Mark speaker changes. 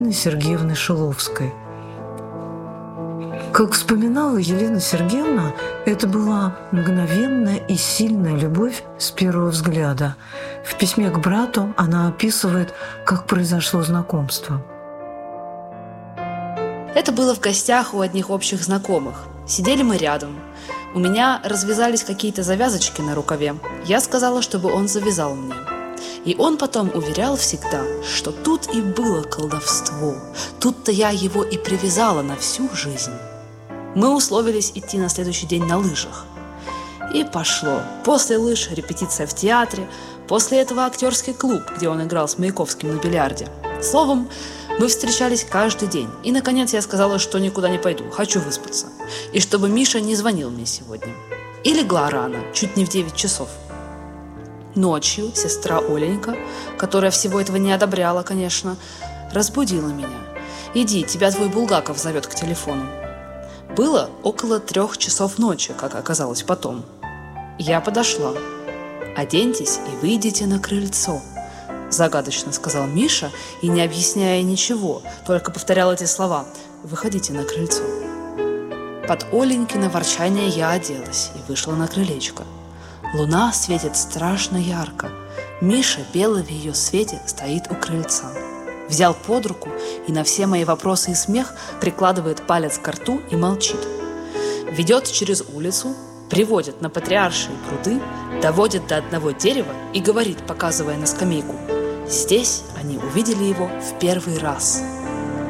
Speaker 1: Сергеевны Шиловской. Как вспоминала Елена Сергеевна, это была мгновенная и сильная любовь с первого взгляда. В письме к брату она описывает, как произошло знакомство.
Speaker 2: Это было в гостях у одних общих знакомых. Сидели мы рядом. У меня развязались какие-то завязочки на рукаве. Я сказала, чтобы он завязал мне. И он потом уверял всегда, что тут и было колдовство. Тут-то я его и привязала на всю жизнь. Мы условились идти на следующий день на лыжах. И пошло. После лыж репетиция в театре, после этого актерский клуб, где он играл с Маяковским на бильярде. Словом, мы встречались каждый день. И, наконец, я сказала, что никуда не пойду, хочу выспаться. И чтобы Миша не звонил мне сегодня. И легла рано, чуть не в 9 часов. Ночью сестра Оленька, которая всего этого не одобряла, конечно, разбудила меня. «Иди, тебя твой Булгаков зовет к телефону». Было около 3 часов ночи, как оказалось потом. Я подошла. «Оденьтесь и выйдите на крыльцо», – загадочно сказал Миша, и, не объясняя ничего, только повторял эти слова: «Выходите на крыльцо». Под Оленькино ворчание я оделась и вышла на крылечко. Луна светит страшно ярко. Миша, белый в ее свете, стоит у крыльца. Взял под руку и на все мои вопросы и смех прикладывает палец к рту и молчит. Ведет через улицу, приводит на Патриаршие пруды, доводит до одного дерева и говорит, показывая на скамейку: «Здесь они увидели его в первый раз».